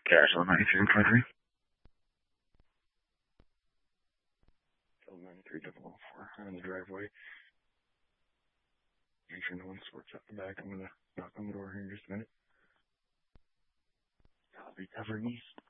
Casual 9323. Field 93004. I'm in the driveway. Answering the one sports out the back. I'm gonna knock on the door here in just a minute. I'll be covering these.